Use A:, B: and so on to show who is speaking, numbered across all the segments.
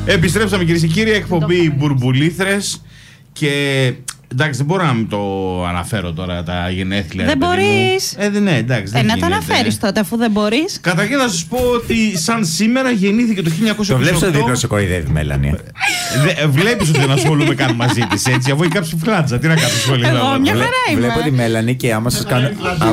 A: Επιστρέψαμε κυρίες και κύριοι, εκπομπή Μπουρμπουλήθρες. Και εντάξει, δεν μπορώ να μην το αναφέρω τώρα τα γενέθλια.
B: Δεν μπορείς.
A: Ναι, εντάξει.
B: Να το αναφέρεις τότε, αφού δεν μπορείς.
A: Καταρχήν να σας πω ότι σαν σήμερα γεννήθηκε το 1928.
C: Το βλέπεις ότι δίπλα σε κοροϊδεύει, Μέλανη.
A: Βλέπεις ότι δεν ασχολούμαι καν μαζί της, έτσι. Αφού έχει κάψει φλάτσα, τι να κάνω σχόλια.
B: Εγώ μια χαρά είμαι.
C: Βλέπω τη Μέλανη και άμα σας κάνω.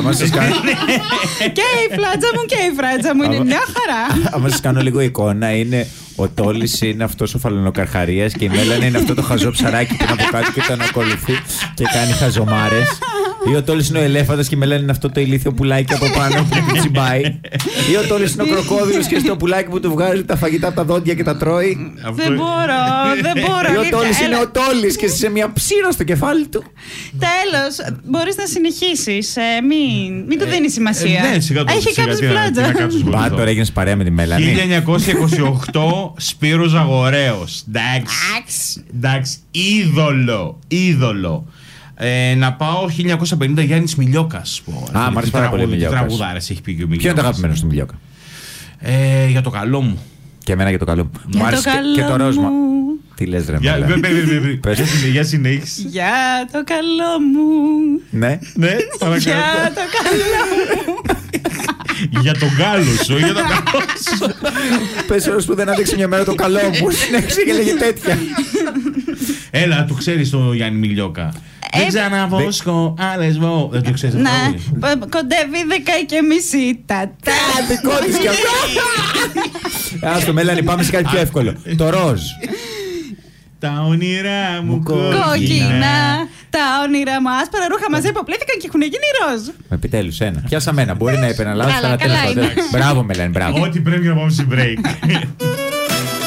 B: Και η φλάτσα μου και η φράτσα μου είναι μια χαρά.
C: Άμα σας κάνω λίγο εικόνα, είναι. Ο Τόλης είναι αυτός ο φαλονοκαρχαρίας και η Μέλανη είναι αυτό το χαζό ψαράκι που είναι από κάτω και τον ακολουθεί και κάνει χαζομάρες. Ή ο Τόλης είναι ο ελέφαντας και η Μέλανη είναι αυτό το ηλίθιο πουλάκι από πάνω που του τσιμπάει. Ή ο Τόλης είναι ο κροκόδιλος και στο πουλάκι που του βγάζει τα φαγητά από τα δόντια και τα τρώει.
B: Δεν μπορώ.
C: Ή ο Τόλης είναι ο Τόλης και σε μια ψήρα στο κεφάλι του.
B: Τέλος, μπορείς να συνεχίσεις. Μην του δίνεις σημασία.
A: Ναι, σιγά το.
B: Έχει κάψει φλάτσα.
C: Μπα, τώρα έγινες παρέα με τη Μέλανη.
A: 1928, Σπύρος Ζαγορέος. Εντάξει, είδωλο. Να πάω 1950, Γιάννης Μιλιόκας.
C: Α, μ' αρέσει πάρα πολύ ο Μιλιόκας.
A: Τραγουδάρες έχει πει και ο Μιλιόκας.
C: Ποιο είναι το αγαπημένο του Μιλιόκα?
A: Για το καλό μου.
C: Και εμένα για το καλό μου.
B: Για το καλό
C: και το ρόσμα.
B: μου.
C: Τι λες ρε Μέλανη?
A: Για συνέχιση.
B: Για το καλό μου.
C: Ναι.
A: Παρακαλώ.
B: Για το καλό μου.
A: Για τον Γκάλο σου, για τον καλό σου.
C: Πες ώρες που δεν άντεξε μια μέρα το καλό μου. Συνέχισε και λέγε τέτοια.
A: Έλα, το ξέρεις το Γιάννη Μιλιόκα. Δεν ξαναβόσκω, άλλες βω. Δεν το ξέρεις αυτό?
B: Ναι, κοντεύει 10 και μισή.
C: Δικό της κι αυτό. Ας το Μέλανη, πάμε σε κάτι πιο εύκολο. Το ροζ.
A: Τα όνειρά μου
B: Κόκκινα. Τα όνειρα μου άσπρα ρούχα μαζί υποπλήθηκαν και έχουν γίνει ροζ.
C: Επιτέλους, ένα. Πιάσα μένα. Μπορεί να επαναλάβω
B: Καλά,
C: ένα τέλος.
B: καλά είναι.
C: Μπράβο, Μέλανη, μπράβο.
A: Ό,τι πρέπει να πάμε σε break.